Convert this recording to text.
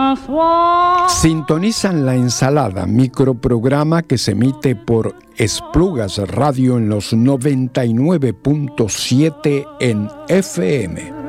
Sintonizan La Ensalada, microprograma que se emite por Esplugas Radio en los 99.7 en FM.